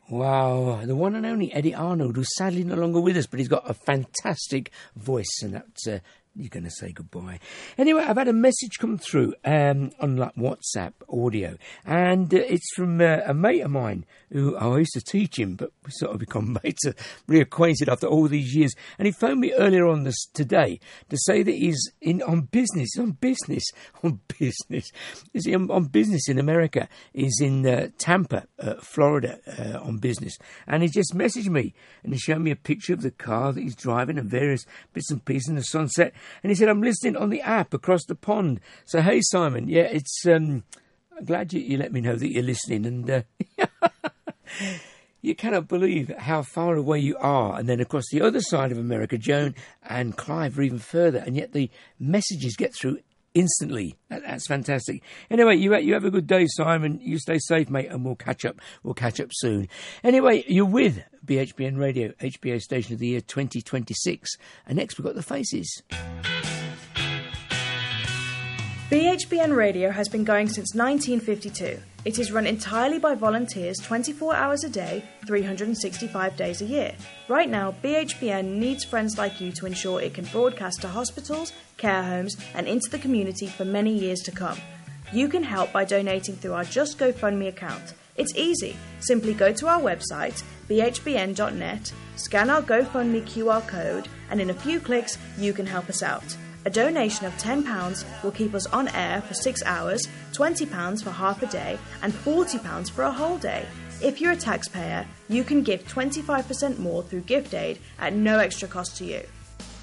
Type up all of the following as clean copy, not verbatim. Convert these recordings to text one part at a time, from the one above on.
Wow, the one and only Eddie Arnold, who's sadly no longer with us, but he's got a fantastic voice, and that's you're going to say goodbye. Anyway, I've had a message come through on like WhatsApp audio, and it's from a mate of mine who I used to teach him, but we sort of become mates, reacquainted after all these years. And he phoned me earlier on today to say that he's on business in America. He's in Tampa, Florida, on business. And he just messaged me and he showed me a picture of the car that he's driving and various bits and pieces in the sunset. And he said, I'm listening on the app across the pond. So, hey, Simon, yeah, it's I'm glad you let me know that you're listening. And you cannot believe how far away you are. And then across the other side of America, Joan and Clive are even further. And yet the messages get through instantly. That's fantastic. Anyway, you have a good day, Simon. You stay safe, mate, and we'll catch up. We'll catch up soon. Anyway, you're with BHBN Radio, HBA Station of the Year 2026. And next we've got the Faces. BHBN Radio has been going since 1952. It is run entirely by volunteers 24 hours a day, 365 days a year. Right now, BHBN needs friends like you to ensure it can broadcast to hospitals, care homes, and into the community for many years to come. You can help by donating through our Just GoFundMe account. It's easy. Simply go to our website, bhbn.net, scan our GoFundMe QR code, and in a few clicks, you can help us out. A donation of £10 will keep us on air for 6 hours, £20 for half a day, and £40 for a whole day. If you're a taxpayer, you can give 25% more through gift aid at no extra cost to you.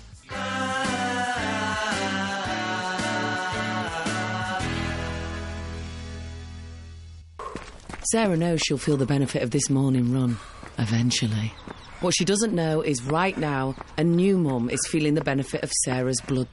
Sarah knows she'll feel the benefit of this morning run, eventually. What she doesn't know is right now, a new mum is feeling the benefit of Sarah's blood